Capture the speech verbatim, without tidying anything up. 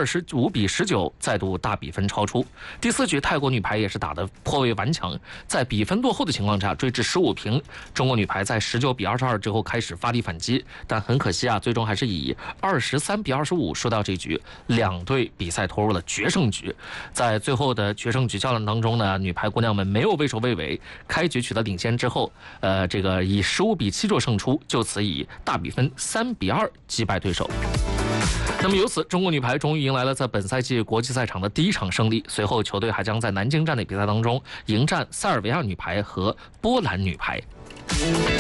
二十五比十九再度大比分超出。第四局泰国女排也是打得颇为顽强，在比分落后的情况下追至十五平，中国女排在十九比二十二之后开始发力反击，但很可惜啊，最终还是以二十三比二十五输掉这局，两队比赛拖入了决胜局。在最后的决胜局较量当中呢，女排姑娘们没有畏首畏尾，开局取得领先之后，呃，这个以十五比七做胜出，就此以大比分三比二击败对手。那么由此，中国女排终于迎来了在本赛季国际赛场的第一场胜利。随后，球队还将在南京站的比赛当中迎战塞尔维亚女排和波兰女排。